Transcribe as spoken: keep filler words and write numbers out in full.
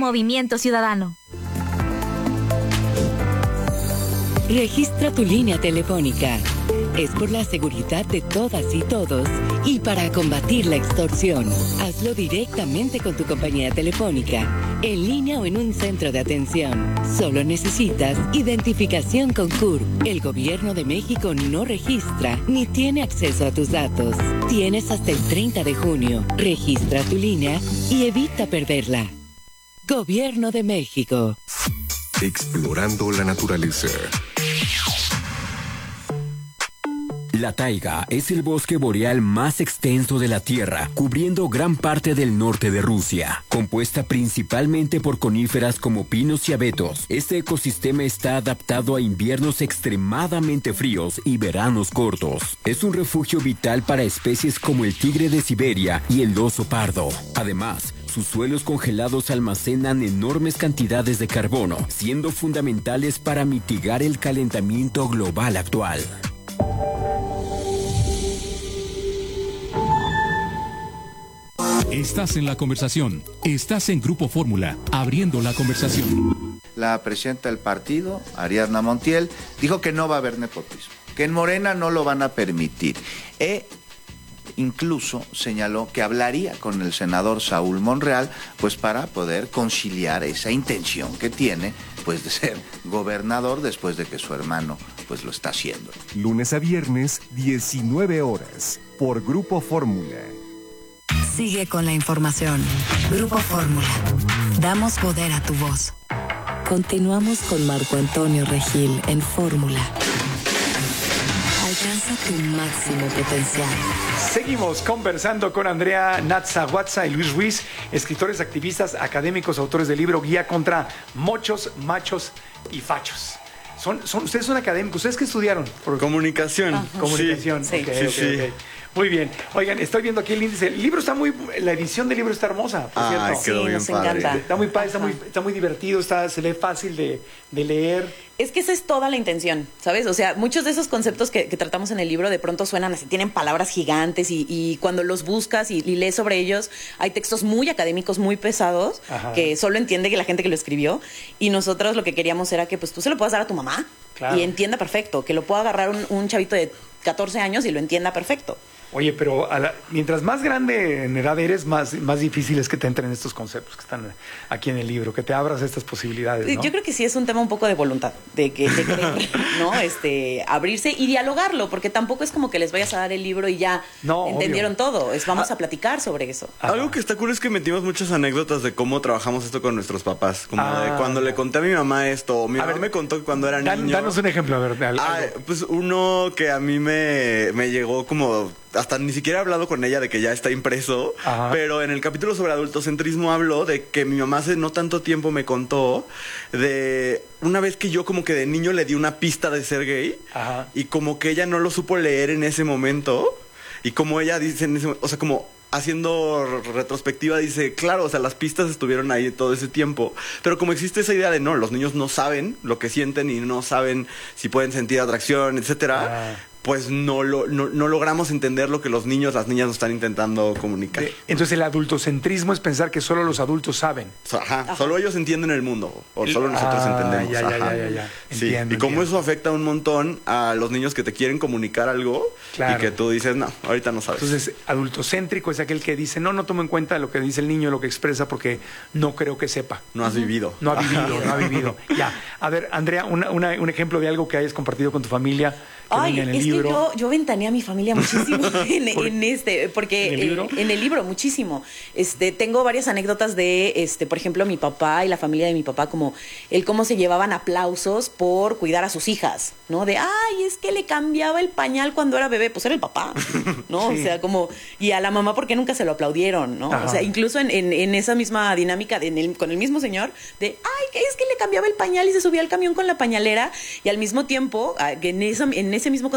Movimiento Ciudadano. Registra tu línea telefónica. Es por la seguridad de todas y todos y para combatir la extorsión. Hazlo directamente con tu compañía telefónica, en línea o en un centro de atención. Solo necesitas identificación con C U R P. El Gobierno de México no registra ni tiene acceso a tus datos. Tienes hasta el treinta de junio. Registra tu línea y evita perderla. Gobierno de México. Explorando la naturaleza. La taiga es el bosque boreal más extenso de la Tierra, cubriendo gran parte del norte de Rusia. Compuesta principalmente por coníferas como pinos y abetos, este ecosistema está adaptado a inviernos extremadamente fríos y veranos cortos. Es un refugio vital para especies como el tigre de Siberia y el oso pardo. Además, sus suelos congelados almacenan enormes cantidades de carbono, siendo fundamentales para mitigar el calentamiento global actual. Estás en la conversación. Estás en Grupo Fórmula, abriendo la conversación. La presidenta del partido, Ariadna Montiel, dijo que no va a haber nepotismo, que en Morena no lo van a permitir. E incluso señaló que hablaría con el senador Saúl Monreal, pues para poder conciliar esa intención que tiene, pues de ser gobernador después de que su hermano, pues lo está haciendo. Lunes a viernes, diecinueve horas, por Grupo Fórmula. Sigue con la información. Grupo Fórmula. Damos poder a tu voz. Continuamos con Marco Antonio Regil en Fórmula. Alcanza tu máximo potencial. Seguimos conversando con Andrea Natzahuatza y Luis Ruiz, escritores, activistas, académicos, autores del libro Guía contra Mochos, Machos y Fachos. Son, son, ustedes son académicos. ¿Ustedes qué estudiaron? Por comunicación. Ajá. Comunicación. Sí, okay, sí, okay, sí. Okay. Muy bien. Oigan, estoy viendo aquí el índice. El libro está muy... La edición del libro está hermosa, por Ah, cierto. quedó Sí, bien nos padre. encanta. Está muy padre, está muy, está muy divertido, está, se lee fácil de, de leer. Es que esa es toda la intención, ¿sabes? O sea, muchos de esos conceptos que, que tratamos en el libro de pronto suenan así, tienen palabras gigantes y, y cuando los buscas y, y lees sobre ellos, hay textos muy académicos, muy pesados, Ajá. que solo entiende que la gente que lo escribió. Y nosotros lo que queríamos era que pues tú se lo puedas dar a tu mamá Claro. y entienda perfecto, que lo pueda agarrar un, un chavito de catorce años y lo entienda perfecto. Oye, pero a la, mientras más grande en edad eres, más, más difícil es que te entren estos conceptos que están aquí en el libro, que te abras estas posibilidades, ¿no? Yo creo que sí es un tema un poco de voluntad, de que de querer, ¿no? Este, abrirse y dialogarlo, porque tampoco es como que les vayas a dar el libro y ya No, entendieron obvio. todo. Es vamos Ah. a platicar sobre eso. Ajá. Algo que está cool es que metimos muchas anécdotas de cómo trabajamos esto con nuestros papás. Como Ah, de cuando ya. le conté a mi mamá esto, o mi A mamá ver, me contó que cuando era Dan- niño. danos un ejemplo, a ver. de algo. Ah, pues uno que a mí me, me llegó como... Hasta ni siquiera he hablado con ella de que ya está impreso, Ajá. pero en el capítulo sobre adultocentrismo habló de que mi mamá hace no tanto tiempo me contó de una vez que yo como que de niño le di una pista de ser gay Ajá. y como que ella no lo supo leer en ese momento y como ella dice en ese, o sea, como haciendo r- retrospectiva dice, claro, o sea, las pistas estuvieron ahí todo ese tiempo, pero como existe esa idea de no, los niños no saben lo que sienten y no saben si pueden sentir atracción, etcétera, Ah. pues no, lo, no, no logramos entender lo que los niños, las niñas nos están intentando comunicar. Eh, Entonces el adultocentrismo es pensar que solo los adultos saben. So- Ajá, solo ellos entienden el mundo, o solo nosotros Ah, entendemos. ya, ya, Ajá. ya, ya, ya. Sí, Entiendo, y cómo entiendo. eso afecta un montón a los niños que te quieren comunicar algo Claro. y que tú dices, no, ahorita no sabes. Entonces, adultocéntrico es aquel que dice, no, no tomo en cuenta lo que dice el niño, lo que expresa, porque no creo que sepa. no has vivido. No ha vivido, no ha vivido. Ya. A ver, Andrea, una- una- un ejemplo de algo que hayas compartido con tu familia, que Ay, venga en el es libro. que yo, yo ventaneé a mi familia muchísimo en, ¿Por- en este, porque ¿En el libro? eh, en el libro muchísimo. Este, tengo varias anécdotas de, este, por ejemplo, mi papá y la familia de mi papá, como el cómo se llevaban aplausos por cuidar a sus hijas, ¿no? De, ay, es que le cambiaba el pañal cuando era bebé, pues era el papá, ¿no? Sí. O sea, como, y a la mamá porque nunca se lo aplaudieron, ¿no? Ajá. O sea, incluso en, en, en esa misma dinámica de, en el- con el mismo señor, de, ay, que es que le cambiaba el pañal y se subía al camión con la pañalera, y al mismo tiempo, ah, que en, esa, en ese mismo